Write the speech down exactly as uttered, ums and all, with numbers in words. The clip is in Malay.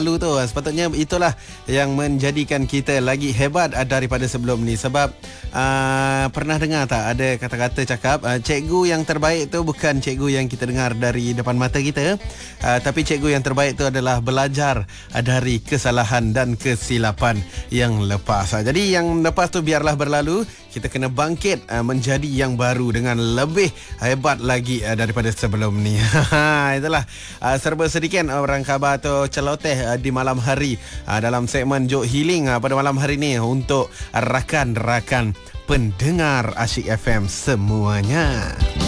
Lalu tu sepatutnya itulah yang menjadikan kita lagi hebat daripada sebelum ni. Sebab uh, pernah dengar tak ada kata-kata cakap uh, cikgu yang terbaik tu bukan cikgu yang kita dengar dari depan mata kita, uh, tapi cikgu yang terbaik tu adalah belajar uh, dari kesalahan dan kesilapan yang lepas. Uh, jadi yang lepas tu biarlah berlalu, kita kena bangkit uh, menjadi yang baru dengan lebih hebat lagi uh, daripada sebelum ni. Itulah uh, serba sedikit orang khabar atau celoteh uh, di malam hari uh, dalam segmen Jok Healing uh, pada malam hari ni untuk rakan-rakan pendengar Asyik F M semuanya.